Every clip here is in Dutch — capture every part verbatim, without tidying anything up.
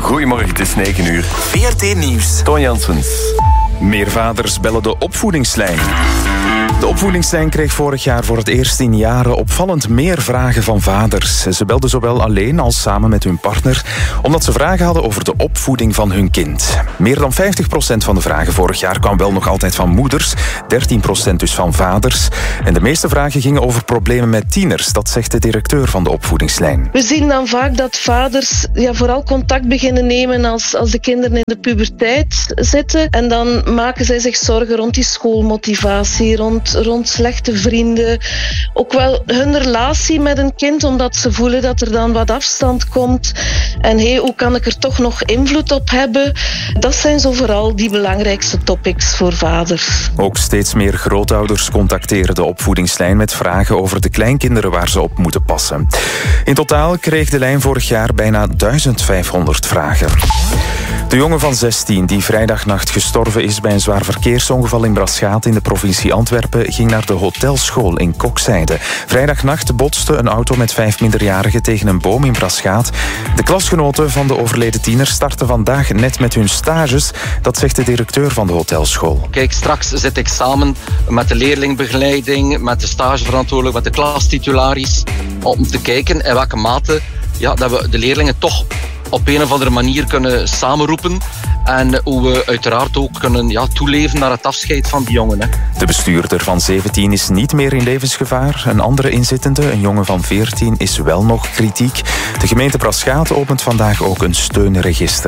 Goedemorgen, het is negen uur. V R T Nieuws. Toon Janssens. Meer vaders bellen de opvoedingslijn. De opvoedingslijn kreeg vorig jaar voor het eerst in jaren opvallend meer vragen van vaders. Ze belden zowel alleen als samen met hun partner, omdat ze vragen hadden over de opvoeding van hun kind. Meer dan vijftig procent van de vragen vorig jaar kwam wel nog altijd van moeders, dertien procent dus van vaders. En de meeste vragen gingen over problemen met tieners, dat zegt de directeur van de opvoedingslijn. We zien dan vaak dat vaders ja, vooral contact beginnen nemen als, als de kinderen in de puberteit zitten. En dan maken zij zich zorgen rond die schoolmotivatie, rond, rond slechte vrienden. Ook wel hun relatie met een kind, omdat ze voelen dat er dan wat afstand komt. En hey, hoe kan ik er toch nog invloed op hebben? Dat zijn zo vooral die belangrijkste topics voor vaders. Ook steeds meer grootouders contacteren de opvoedingslijn met vragen over de kleinkinderen waar ze op moeten passen. In totaal kreeg de lijn vorig jaar bijna duizendvijfhonderd vragen. De jongen van zestien die vrijdagnacht gestorven is bij een zwaar verkeersongeval in Braschaat in de provincie Antwerpen ging naar de hotelschool in Kokzijde. Vrijdagnacht botste een auto met vijf minderjarigen tegen een boom in Braschaat. De klasgenoten van de overleden tiener starten vandaag net met hun stages. Dat zegt de directeur van de hotelschool. Kijk, straks zit ik samen met de leerlingbegeleiding, met de stageverantwoordelijk, met de klastitularis, om te kijken in welke mate ja, dat we de leerlingen toch op een of andere manier kunnen samenroepen en hoe we uiteraard ook kunnen ja, toeleven naar het afscheid van die jongen. Hè. De bestuurder van zeventien is niet meer in levensgevaar. Een andere inzittende, een jongen van veertien, is wel nog kritiek. De gemeente Braschaat opent vandaag ook een steunregister.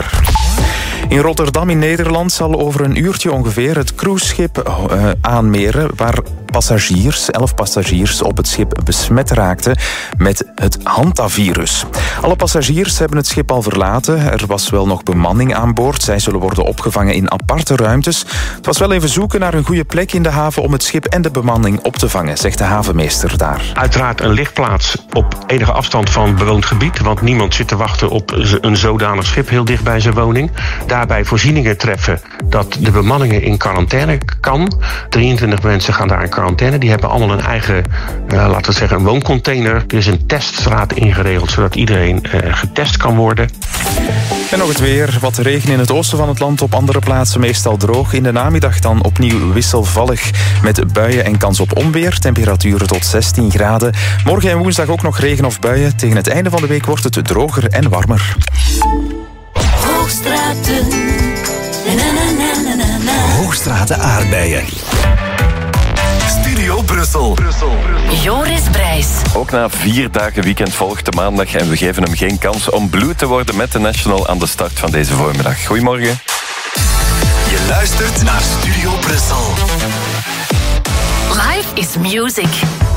In Rotterdam in Nederland zal over een uurtje ongeveer het cruiseschip uh, aanmeren waar passagiers, elf passagiers op het schip besmet raakten met het hantavirus. Alle passagiers hebben het schip al verlaten. Er was wel nog bemanning aan boord. Zij zullen worden opgevangen in aparte ruimtes. Het was wel even zoeken naar een goede plek in de haven om het schip en de bemanning op te vangen, zegt de havenmeester daar. Uiteraard een lichtplaats op enige afstand van bewoond gebied, want niemand zit te wachten op een zodanig schip heel dicht bij zijn woning. Daarbij voorzieningen treffen dat de bemanningen in quarantaine kan. drieëntwintig mensen gaan daar in quarantaine. Die hebben allemaal een eigen, uh, laten we zeggen, een wooncontainer. Er is een teststraat ingeregeld, zodat iedereen uh, getest kan worden. En nog het weer. Wat regen in het oosten van het land, op andere plaatsen meestal droog. In de namiddag dan opnieuw wisselvallig met buien en kans op onweer. Temperaturen tot zestien graden. Morgen en woensdag ook nog regen of buien. Tegen het einde van de week wordt het droger en warmer. Hoogstraten. Na, na, na, na, na. Hoogstraten aardbeien. Studio Brussel. Brussel. Joris Brijs. Ook na vier dagen weekend volgt de maandag en we geven hem geen kans om blue te worden met de National aan de start van deze voormiddag. Goedemorgen. Je luistert naar Studio Brussel. Life is music.